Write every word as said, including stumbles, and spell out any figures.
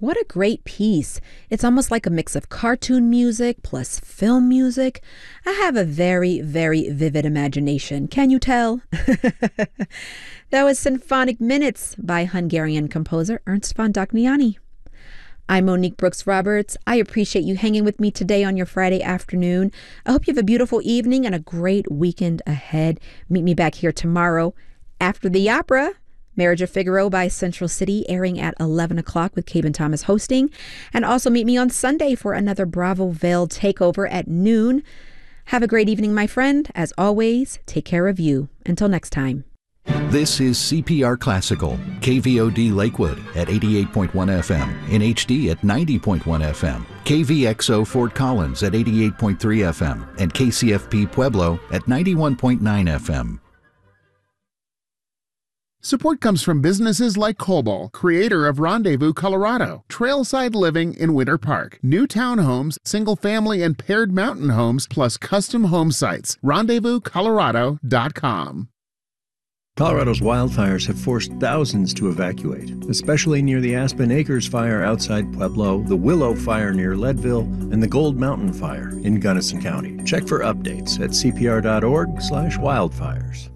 What a great piece. It's almost like a mix of cartoon music plus film music. I have a very, very vivid imagination. Can you tell? That was Symphonic Minutes by Hungarian composer Ernst von Dochniani. I'm Monique Brooks Roberts. I appreciate you hanging with me today on your Friday afternoon. I hope you have a beautiful evening and a great weekend ahead. Meet me back here tomorrow after the opera. Marriage of Figaro by Central City, airing at eleven o'clock with Caben Thomas hosting. And also meet me on Sunday for another Bravo Veil takeover at noon. Have a great evening, my friend. As always, take care of you. Until next time. This is C P R Classical, K V O D Lakewood at eighty-eight point one F M, in H D at ninety point one F M, K V X O Fort Collins at eighty-eight point three F M, and K C F P Pueblo at ninety-one point nine F M. Support comes from businesses like Cobol, creator of Rendezvous, Colorado, trailside living in Winter Park, new townhomes, single-family and paired mountain homes, plus custom home sites. rendezvous colorado dot com. Colorado's wildfires have forced thousands to evacuate, especially near the Aspen Acres fire outside Pueblo, the Willow fire near Leadville, and the Gold Mountain fire in Gunnison County. Check for updates at c p r dot org slash wildfires.